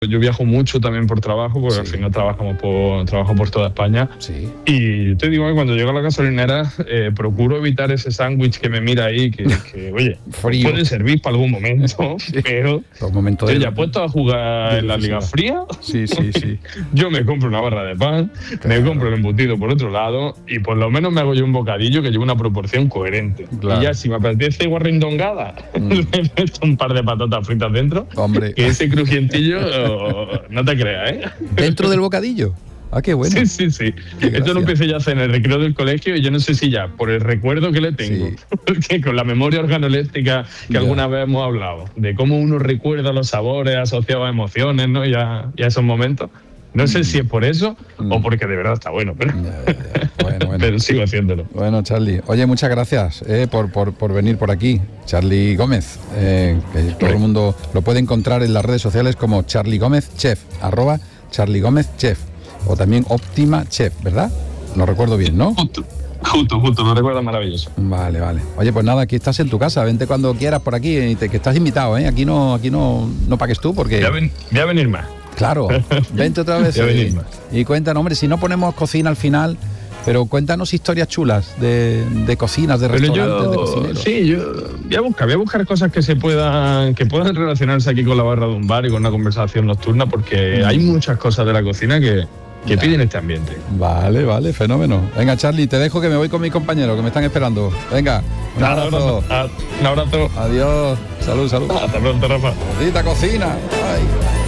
Yo viajo mucho también por trabajo, porque al Sí. final trabajo por toda España. Sí. Y te digo que cuando llego a la gasolinera procuro evitar ese sándwich que me mira ahí, que oye, Frío. puede servir para algún momento, pero Los momentos yo de- ya puesto a jugar de en la liga necesidad. fría, Sí, sí, sí. yo me compro una barra de pan, Claro. me compro el embutido por otro lado y por lo menos me hago yo un bocadillo que lleve una proporción coherente. Claro. Y ya si me apetece guarrindongada, le meto un par de patatas fritas dentro, Hombre. que ese crujientillo, no te creas, ¿eh? ¿Dentro del bocadillo? Ah, qué bueno. Sí. Qué Esto gracia. lo empecé ya a hacer en el recreo del colegio y yo no sé si ya por el recuerdo que le tengo, Sí. porque con la memoria organoléptica que Ya. alguna vez hemos hablado, de cómo uno recuerda los sabores asociados a emociones, ¿no? y a esos momentos. No sé si es por eso o porque de verdad está bueno, pero, Ya. Bueno, bueno. pero sigo haciéndolo. Bueno, Charlie. Oye, muchas gracias por venir por aquí. Charlie Gómez, que todo el mundo lo puede encontrar en las redes sociales como Charlie Gómez Chef, @Charlie Gómez Chef, o también Óptima Chef, ¿verdad? No recuerdo bien, ¿no? Justo, lo recuerdo maravilloso. Vale. Oye, pues nada, aquí estás en tu casa, vente cuando quieras por aquí, que estás invitado, ¿eh? Aquí no pagues tú porque... Voy a venir más. Claro, vente otra vez Voy a venir más. y cuéntanos, hombre, si no ponemos cocina al final, pero cuéntanos historias chulas de cocinas, de Pero restaurantes, de cocineros. yo voy a buscar cosas que puedan relacionarse aquí con la barra de un bar y con una conversación nocturna, porque hay muchas cosas de la cocina que piden este ambiente. Vale, fenómeno. Venga, Charlie, te dejo que me voy con mis compañeros que me están esperando. Venga, un abrazo. Un abrazo. Adiós. Salud. Hasta pronto, Rafa. Maldita cocina. Ay.